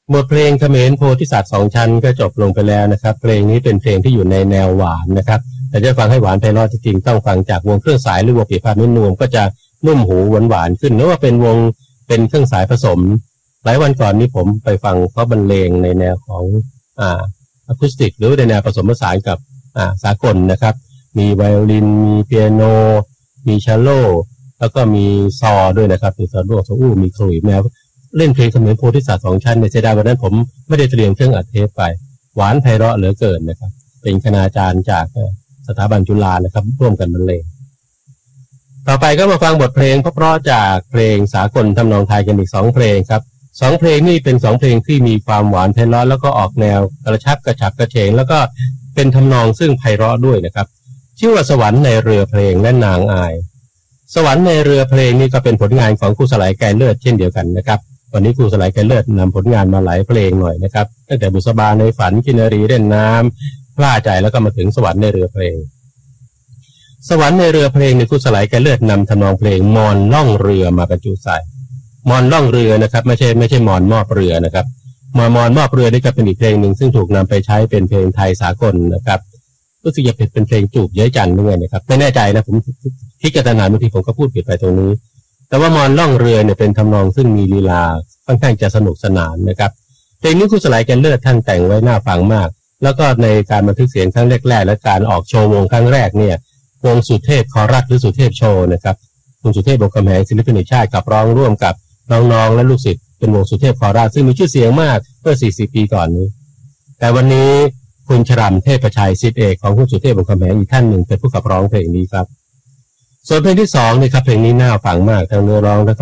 บทเพลงเขมรโพธิสัตว์สองชั้นก็จบลงไปแล้วนะครับเพลงนี้เป็นเพลงที่อยู่ในแนวหวานนะครับแต่จะฟังให้หวานไพเราะจริงๆต้องฟังจากวงเครื่องสายหรือวงปีพาดนุ่นนวมก็จะนุ่มหูหวานๆขึ้นนึกว่าเป็นวงเป็นเครื่องสายผสมหลายวันก่อนนี้ผมไปฟังเขาบรรเลงในแนวของอะคูสติกหรือในแนวผสมผสานกับสากลนะครับมีไวโอลินมีเปียโนมีเชลโลแล้วก็มีซอด้วยนะครับมีซอด้วงซออู้มีขลุ่ยแมวเล่นเพลงเขมรโพธิสัตว์สองชั้นเนี่ยเสียดายวันนั้นผมไม่ได้เตรียมเครื่องอัดเทปไปหวานไพเราะเหลือเกินนะครับเป็นคณาจารย์จากสถาบันจุฬานะครับร่วมกันบรรเลงต่อไปก็มาฟังบทเพลงเพราะๆจากเพลงสากลทำนองไทยกันอีก2เพลงครับ2เพลงนี่เป็น2เพลงที่มีความหวานไพเราะแล้วก็ออกแนวกระชับกระฉับกระเฉงแล้วก็เป็นทำนองซึ่งไพเราะด้วยนะครับชื่อว่าสวรรค์ในเรือเพลงและนางอายสวรรค์ในเรือเพลงนี่ก็เป็นผลงานของครูสลายแกเลิศเช่นเดียวกันนะครับวันนี้ครูสลายแกเลิศนำผลงานมาหลายเพลงหน่อยนะครับตั้งแต่บุษบาในฝันกินรีเล่นน้ำพล่าใจแล้วก็มาถึงสวรรค์ในเรือเพลงสวรรค์ในเรือเพลงในครูสลายแกเลิศนำทำนองเพลงมอนล่องเรือมาบรรจุใส่มอนล่องเรือนะครับไม่ใช่มอนมอบเรือนะครับมอนมอบเรือนี่ก็เป็นอีกเพลงหนึ่งซึ่งถูกนำไปใช้เป็นเพลงไทยสากลนะครับรู้สึกจะเป็นเพลงจูบเย้ยจันทร์ด้วยนะครับไม่แน่ใจนะผมคิดกระนานบางทีผมก็พูดผิดไปตรงนี้แต่ว่ามอนล่องเรือเนี่ยเป็นทำนองซึ่งมีลีลาค่อนข้างจะสนุกสนานนะครับเพลงนี้ครูสลายแกเลิศท่านแต่งไว้น่าฟังมากแล้วก็ในการบันทึกเสียงครั้งแรกๆและการออกโชว์วงครั้งแรกเนี่ยวงสุเทพคอรัสหรือสุเทพโชว์นะครับคุณสุเทพวงศ์คำแหงศิลปินแห่งชาติขับร้องร่วมกับน้องๆและลูกศิษย์เป็นวงสุเทพคอรัสซึ่งมีชื่อเสียงมากเมื่อ40 ปีก่อนนี้แต่วันนี้คุณชรัมเทพชัยศิษย์เอกของคุณสุเทพวงศ์คำแหงอีกท่านหนึ่งเป็นผู้ขับร้องเพลงนี้ครับส่วนเพลงที่2นี่ครับเพลงนี้น่าฟังมากทั้งเนื้อร้องและ